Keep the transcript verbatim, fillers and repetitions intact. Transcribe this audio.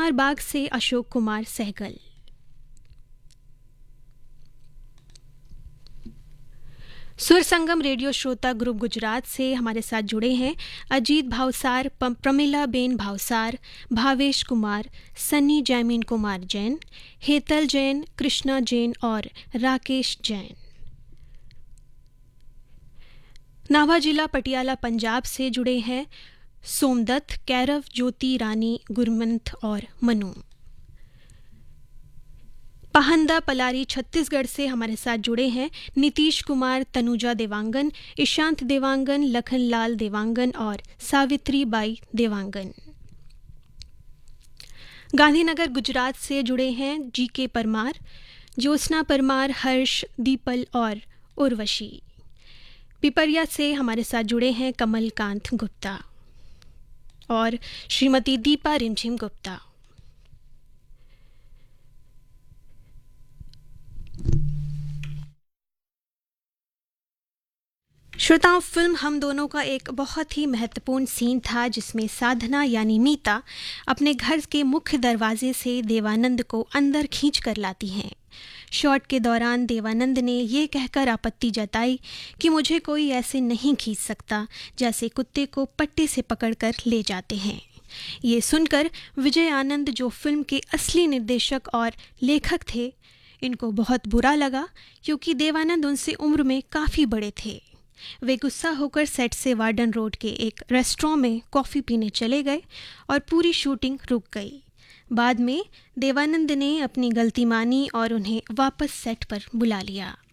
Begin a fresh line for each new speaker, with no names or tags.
शालीमार बाग से अशोक कुमार सहगल। सुर संगम रेडियो श्रोता ग्रुप गुजरात से हमारे साथ जुड़े हैं अजीत भावसार, प्रमिला बेन भावसार, भावेश कुमार, सन्नी जैमीन कुमार जैन, हेतल जैन, कृष्णा जैन और राकेश जैन। नाभा जिला पटियाला पंजाब से जुड़े हैं सोमदत्त, कैरव, ज्योति रानी, गुरमंत और मनु। पहंदा पलारी छत्तीसगढ़ से हमारे साथ जुड़े हैं नीतीश कुमार, तनुजा देवांगन, ईशांत देवांगन, लखनलाल देवांगन और सावित्री बाई देवांगन। गांधीनगर गुजरात से जुड़े हैं जी के परमार, ज्योत्सना परमार, हर्ष, दीपल और उर्वशी। पिपरिया से हमारे साथ जुड़े हैं कमलकांत गुप्ता और श्रीमती दीपा रिमझिम गुप्ता। श्रोताओं, फिल्म हम दोनों का एक बहुत ही महत्वपूर्ण सीन था जिसमें साधना यानी मीता अपने घर के मुख्य दरवाजे से देवानंद को अंदर खींच कर लाती हैं। शॉट के दौरान देवानंद ने ये कहकर आपत्ति जताई कि मुझे कोई ऐसे नहीं खींच सकता जैसे कुत्ते को पट्टे से पकड़कर ले जाते हैं। ये सुनकर विजय आनंद, जो फिल्म के असली निर्देशक और लेखक थे, इनको बहुत बुरा लगा क्योंकि देवानंद उनसे उम्र में काफ़ी बड़े थे। वे गुस्सा होकर सेट से वार्डन रोड के एक रेस्टोरेंट में कॉफ़ी पीने चले गए और पूरी शूटिंग रुक गई। बाद में देवानंद ने अपनी गलती मानी और उन्हें वापस सेट पर बुला लिया।